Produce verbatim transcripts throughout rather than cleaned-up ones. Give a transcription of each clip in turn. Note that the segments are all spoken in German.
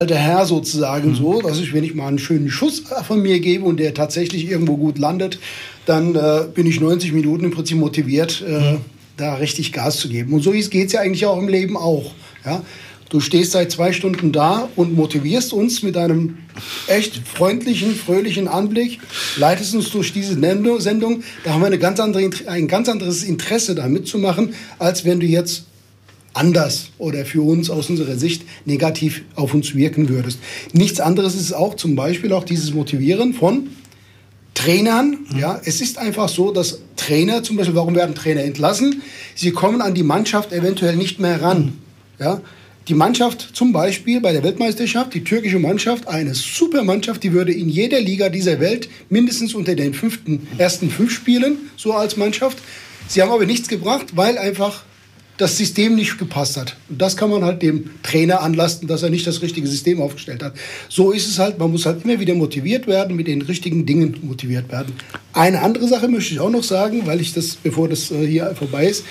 alter Herr sozusagen, mhm. so, dass ich, wenn ich mal einen schönen Schuss von mir gebe und der tatsächlich irgendwo gut landet, dann äh, bin ich neunzig Minuten im Prinzip motiviert, äh, mhm. da richtig Gas zu geben. Und so geht es ja eigentlich auch im Leben auch. Ja? Du stehst seit zwei Stunden da und motivierst uns mit einem echt freundlichen, fröhlichen Anblick, leitest uns durch diese Sendung. Da haben wir eine ganz andere, ein ganz anderes Interesse, da mitzumachen, als wenn du jetzt anders oder für uns aus unserer Sicht negativ auf uns wirken würdest. Nichts anderes ist auch zum Beispiel auch dieses Motivieren von Trainern. Ja, es ist einfach so, dass Trainer, zum Beispiel, warum werden Trainer entlassen? Sie kommen an die Mannschaft eventuell nicht mehr ran. Ja, die Mannschaft zum Beispiel bei der Weltmeisterschaft, die türkische Mannschaft, eine super Mannschaft, die würde in jeder Liga dieser Welt mindestens unter den fünften, ersten fünf spielen, so als Mannschaft. Sie haben aber nichts gebracht, weil einfach das System nicht gepasst hat. Und das kann man halt dem Trainer anlasten, dass er nicht das richtige System aufgestellt hat. So ist es halt, man muss halt immer wieder motiviert werden, mit den richtigen Dingen motiviert werden. Eine andere Sache möchte ich auch noch sagen, weil ich das, bevor das äh, hier vorbei ist,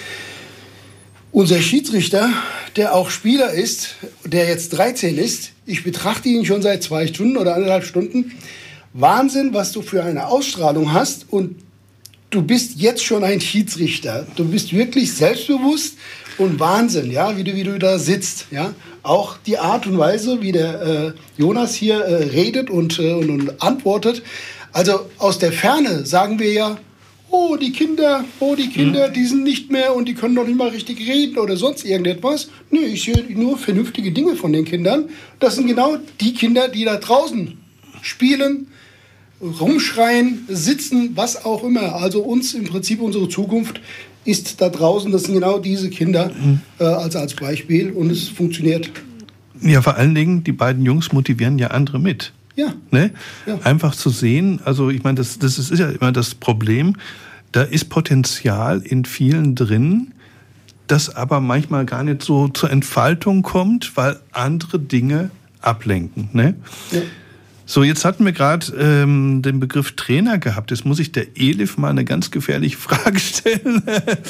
unser Schiedsrichter, der auch Spieler ist, der jetzt dreizehn ist, ich betrachte ihn schon seit zwei Stunden oder anderthalb Stunden, Wahnsinn, was du für eine Ausstrahlung hast, und du bist jetzt schon ein Schiedsrichter. Du bist wirklich selbstbewusst und Wahnsinn, ja, wie du, wie du da sitzt. Ja. Auch die Art und Weise, wie der äh, Jonas hier äh, redet und, äh, und, und antwortet. Also aus der Ferne sagen wir ja, oh, die Kinder, oh, die Kinder, die sind nicht mehr und die können doch nicht mal richtig reden oder sonst irgendetwas. Nee, ich sehe nur vernünftige Dinge von den Kindern. Das sind genau die Kinder, die da draußen spielen, rumschreien, sitzen, was auch immer. Also uns im Prinzip, unsere Zukunft ist da draußen. Das sind genau diese Kinder mhm. äh, als, als Beispiel, und es funktioniert. Ja, vor allen Dingen, die beiden Jungs motivieren ja andere mit. Ja. Ne? Ja. Einfach zu sehen, also ich meine, das, das ist ja immer das Problem, da ist Potenzial in vielen drin, das aber manchmal gar nicht so zur Entfaltung kommt, weil andere Dinge ablenken. Ne? Ja. So, jetzt hatten wir gerade ähm, den Begriff Trainer gehabt. Jetzt muss ich der Elif mal eine ganz gefährliche Frage stellen.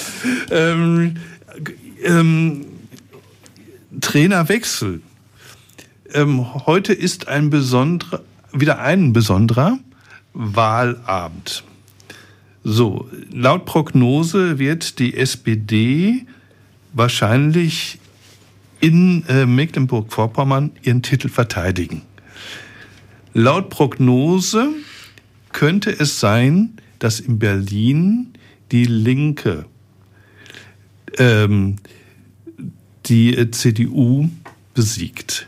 ähm, ähm, Trainerwechsel. Ähm, heute ist ein besonderer, wieder ein besonderer Wahlabend. So, laut Prognose wird die S P D wahrscheinlich in äh, Mecklenburg-Vorpommern ihren Titel verteidigen. Laut Prognose könnte es sein, dass in Berlin die Linke ähm, die C D U besiegt.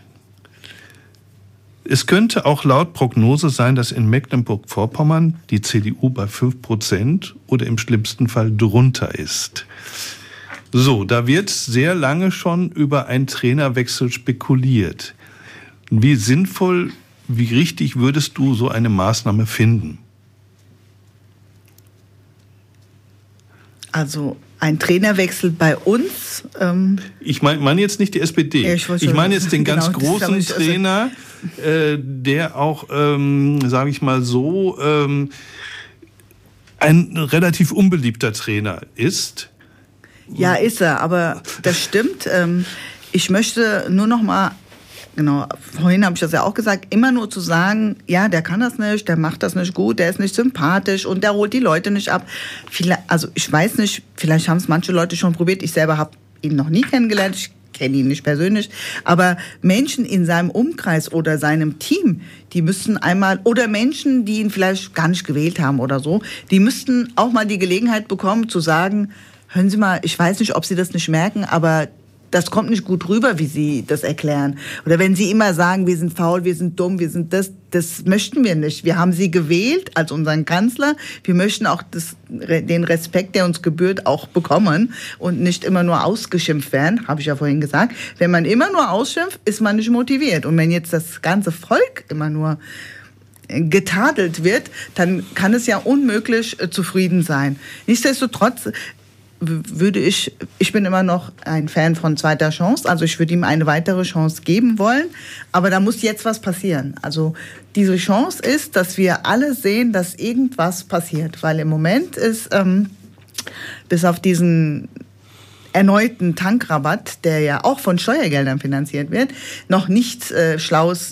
Es könnte auch laut Prognose sein, dass in Mecklenburg-Vorpommern die C D U bei fünf Prozent oder im schlimmsten Fall drunter ist. So, da wird sehr lange schon über einen Trainerwechsel spekuliert. Wie sinnvoll, wie richtig würdest du so eine Maßnahme finden? Also ein Trainerwechsel bei uns? Ähm ich meine mein jetzt nicht die S P D. Ja, ich ich meine jetzt den ganz genau, großen ich, Trainer, äh, der auch, ähm, sage ich mal so, ähm, ein relativ unbeliebter Trainer ist. Ja, ist er, aber das stimmt. Ähm, ich möchte nur noch mal Genau, vorhin habe ich das ja auch gesagt, immer nur zu sagen, ja, der kann das nicht, der macht das nicht gut, der ist nicht sympathisch und der holt die Leute nicht ab. Vielleicht, also ich weiß nicht, vielleicht haben es manche Leute schon probiert, ich selber habe ihn noch nie kennengelernt, ich kenne ihn nicht persönlich, aber Menschen in seinem Umkreis oder seinem Team, die müssten einmal, oder Menschen, die ihn vielleicht gar nicht gewählt haben oder so, die müssten auch mal die Gelegenheit bekommen zu sagen, hören Sie mal, ich weiß nicht, ob Sie das nicht merken, aber das kommt nicht gut rüber, wie Sie das erklären. Oder wenn Sie immer sagen, wir sind faul, wir sind dumm, wir sind das, das möchten wir nicht. Wir haben Sie gewählt als unseren Kanzler. Wir möchten auch das, den Respekt, der uns gebührt, auch bekommen und nicht immer nur ausgeschimpft werden, habe ich ja vorhin gesagt. Wenn man immer nur ausschimpft, ist man nicht motiviert. Und wenn jetzt das ganze Volk immer nur getadelt wird, dann kann es ja unmöglich äh, zufrieden sein. Nichtsdestotrotz würde ich, ich bin immer noch ein Fan von zweiter Chance, also ich würde ihm eine weitere Chance geben wollen, aber da muss jetzt was passieren. Also diese Chance ist, dass wir alle sehen, dass irgendwas passiert, weil im Moment ist, ähm, bis auf diesen erneuten Tankrabatt, der ja auch von Steuergeldern finanziert wird, noch nichts äh, Schlaues